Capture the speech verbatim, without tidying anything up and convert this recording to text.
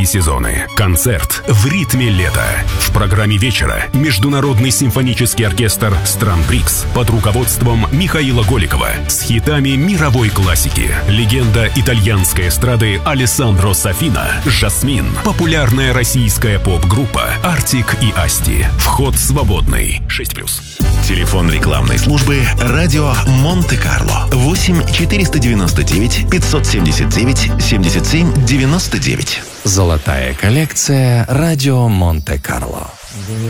сезоны. Концерт в ритме лета. В программе вечера Международный симфонический оркестр стран БРИКС под руководством Михаила Голикова с хитами мировой классики. Легенда итальянской эстрады Алессандро Сафина, «Жасмин». Популярная российская поп-группа Артик и Асти. Вход свободный. шесть плюс. Телефон рекламной службы «Радио Монте-Карло». восемь четыреста девяносто девять пятьсот семьдесят девять семьдесят семь девяносто девять. Золотая коллекция «Радио Монте-Карло».